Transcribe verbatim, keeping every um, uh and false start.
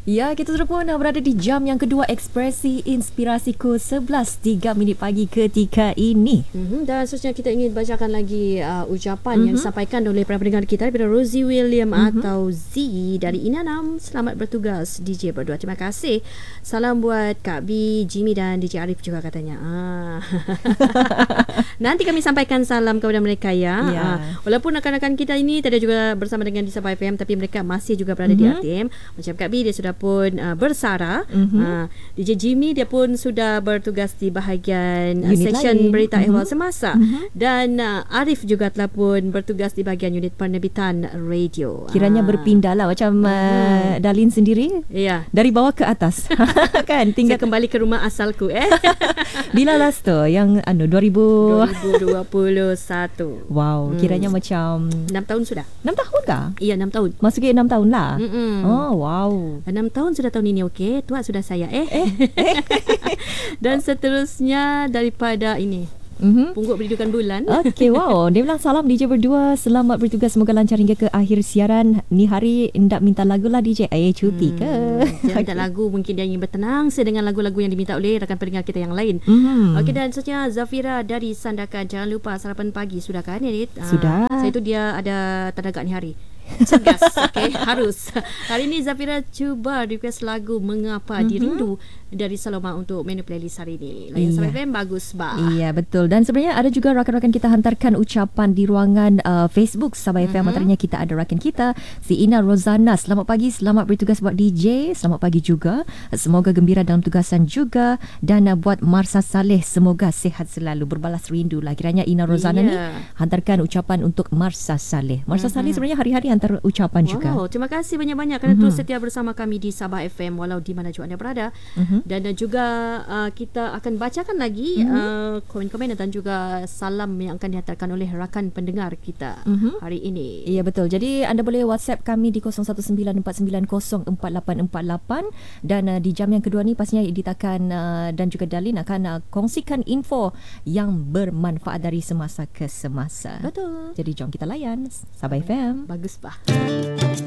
Ya, kita sudah pun berada di jam yang kedua Ekspresi Inspirasiku sebelas tiga minit pagi ketika ini. Mm-hmm. Dan seterusnya kita ingin bacakan lagi uh, ucapan mm-hmm. yang disampaikan oleh para pendengar kita daripada Rosie William mm-hmm. atau Z dari Inanam. Selamat bertugas D J berdua. Terima kasih. Salam buat Kak B, Jimmy dan D J Arif juga katanya. Ah. Nanti kami sampaikan salam kepada mereka ya. Ya. Ah. Walaupun rakan-rakan kita ini tidak juga bersama dengan di Sabah F M, tapi mereka masih juga berada mm-hmm. di A T M. Macam Kak B, dia sudah pun uh, bersara. Mm-hmm. Uh, D J Jimmy dia pun sudah bertugas di bahagian uh, section lain. Berita mm-hmm. ehwal semasa. Mm-hmm. Dan uh, Arif juga telah pun bertugas di bahagian unit penerbitan radio. Kiranya uh. berpindah lah macam uh, mm-hmm. Dalin sendiri. Yeah. Dari bawah ke atas. Kan tinggal saya kembali ke rumah asalku eh. Bila last tu yang anu dua ribu dua puluh satu. Wow, kiranya hmm. macam enam tahun sudah. enam tahun kah? Iya, enam tahun. Masuk ke enam tahun lah. Mm-mm. Oh, wow. enam tahun sudah tahun ini, okey. Tua sudah saya eh. eh. Dan seterusnya daripada ini. Mm-hmm. Pungguk Berhidupan Bulan. Okey, wow. Dia bilang salam D J berdua. Selamat bertugas. Semoga lancar hingga ke akhir siaran. Ni hari hendak minta lagu lah D J. Eh, cuti ke? Hmm, dia minta lagu. Mungkin dia ingin bertenang dengan lagu-lagu yang diminta oleh rakan pendengar kita yang lain. Mm-hmm. Okey, dan seterusnya Zafira dari Sandakan. Jangan lupa sarapan pagi. Sudah kan? Edit? Sudah. Ha, saya tu dia ada tanda kat ni hari. Cergas. Okay, harus. Hari ini Zafira cuba request lagu Mengapa mm-hmm. Dirindu dari Saloma untuk menu playlist hari ini. Layan iya. Sabah F M bagus bah. Iya, betul. Dan sebenarnya ada juga rakan-rakan kita hantarkan ucapan di ruangan uh, Facebook Sabah F M. Mm-hmm. Antaranya kita ada rakan kita si Ina Rozana. Selamat pagi, selamat bertugas buat D J. Selamat pagi juga. Semoga gembira dalam tugasan juga. Dan uh, buat Marsa Saleh, semoga sehat selalu, berbalas rindu lah. Kiranya Ina Rozana yeah. ni hantarkan ucapan untuk Marsa Saleh. Marsa mm-hmm. Saleh sebenarnya hari-hari hantar ucapan wow, juga. Terima kasih banyak-banyak kerana mm-hmm. terus setia bersama kami di Sabah F M walau di mana juga anda berada. Mm-hmm. Dan uh, juga uh, kita akan bacakan lagi mm-hmm. uh, komen-komen dan juga salam yang akan dihantarkan oleh rakan pendengar kita mm-hmm. hari ini. Iya, betul. Jadi anda boleh WhatsApp kami di kosong satu sembilan empat sembilan kosong empat lapan empat lapan dan uh, di jam yang kedua ni pastinya Edith akan uh, dan juga Dalin akan uh, kongsikan info yang bermanfaat dari semasa ke semasa. Betul. Jadi jom kita layan Sabah F M. Bagus bah.